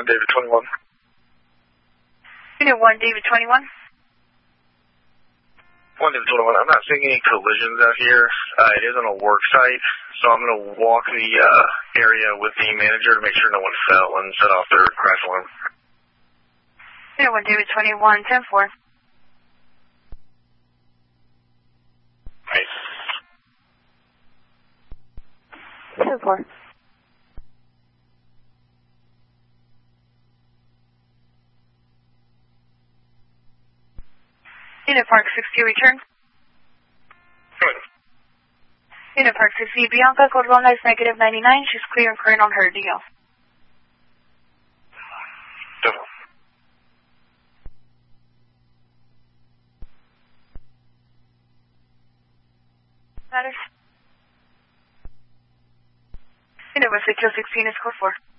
1, David 21. Unit 1, David 21. 1, David 21. I'm not seeing any collisions out here. It is on a work site, so I'm going to walk the area with the manager to make sure no one fell and set off their crash alarm. Unit 1, David 21, 10-4. Right. 10-4. Unit Park 60, return. Unit Park 60, Bianca, code 1 lights negative 99. She's clear and current on her deal. Devil. Matters. Unit 1, 16 is code 4.